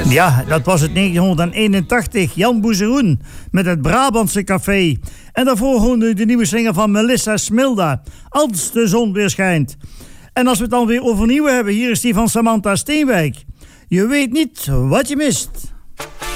Ja, dat was het 1981. Jan Boezeroen met het Brabantse Café. En daarvoor hoorde u de nieuwe single van Melissa Smilda, Als de zon weer schijnt. En als we het dan weer over nieuwe hebben, hier is die van Samantha Steenwijk. Je weet niet wat je mist.